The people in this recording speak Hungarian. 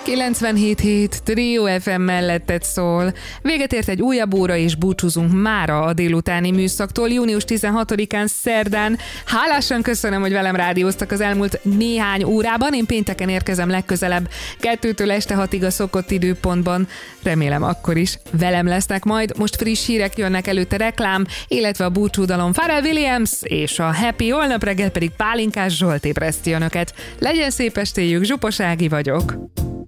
97.7 Trio FM melletted szól. Véget ért egy újabb óra, és búcsúzunk mára a délutáni műszaktól. Június 16-án szerdán. Hálásan köszönöm, hogy velem rádióztak az elmúlt néhány órában. Én pénteken érkezem legközelebb 2-től este 6-ig a szokott időpontban. Remélem akkor is velem lesznek majd. Most friss hírek jönnek, előtte reklám, illetve a búcsúdalom Pharrell Williams, és a Happy holnap reggel pedig Pálinkás Zsolt ébreszti önöket. Legyen szép estéjük, Zsupas Ági vagyok.